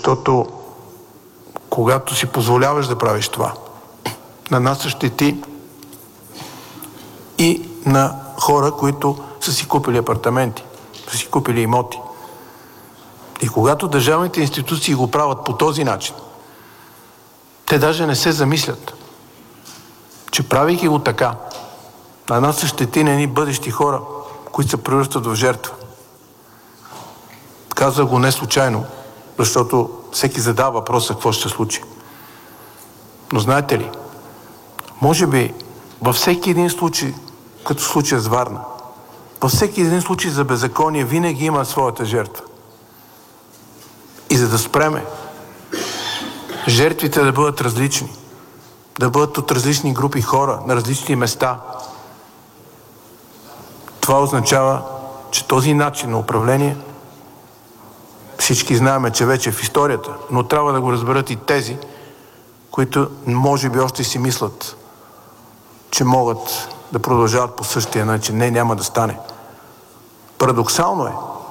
Защото когато си позволяваш да правиш това, нанасяш щети и на хора, които са си купили апартаменти, са си купили имоти. И когато държавните институции го правят по този начин, те даже не се замислят, че правейки го така, нанасяш щети на едни бъдещи хора, които се превръщат в жертва. Казах го не случайно, защото всеки задава въпроса какво ще се случи. Но знаете ли, може би във всеки един случай, като случая с Варна, във всеки един случай за беззаконие винаги има своята жертва. И за да спреме жертвите да бъдат различни, да бъдат от различни групи хора, на различни места, това означава, че този начин на управление, всички знаем, че вече е в историята, но трябва да го разберат и тези, които може би още си мислят, че могат да продължават по същия начин. Не, няма да стане. Парадоксално е,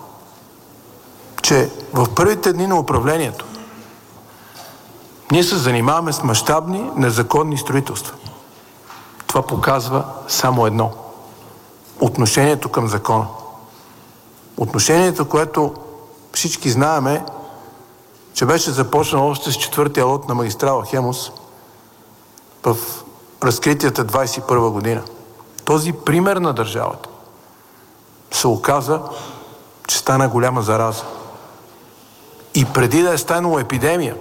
че в първите дни на управлението ние се занимаваме с мащабни незаконни строителства. Това показва само едно. Отношението към закона. Отношението, което всички знаеме, че беше започнало още с 4-тия лот на магистрала Хемус в разкритията 21 година. Този пример на държавата се оказа, че стана голяма зараза. И преди да е станала епидемия,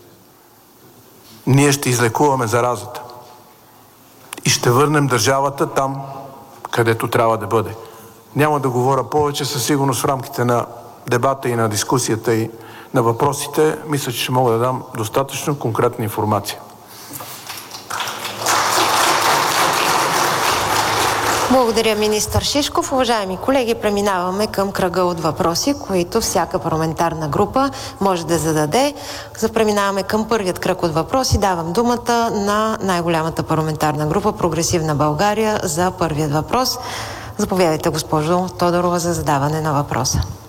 ние ще излекуваме заразата. И ще върнем държавата там, където трябва да бъде. Няма да говоря повече, със сигурност в рамките на дебата и на дискусията и на въпросите, мисля, че ще мога да дам достатъчно конкретна информация. Благодаря, министър Шишков. Уважаеми колеги, преминаваме към кръга от въпроси, които всяка парламентарна група може да зададе. Преминаваме към първият кръг от въпроси. Давам думата на най-голямата парламентарна група Прогресивна България за първият въпрос. Заповядайте, госпожо Тодорова, за задаване на въпроса.